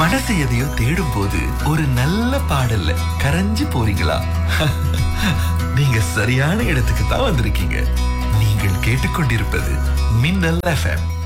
மனசு எதையோ தேடும் போது ஒரு நல்ல பாடல்ல கரைஞ்சு போறீங்களா? நீங்க சரியான இடத்துக்கு தான் வந்திருக்கீங்க. நீங்கள் கேட்டுக்கொண்டிருப்பது மின்னல் எஃப்எம்.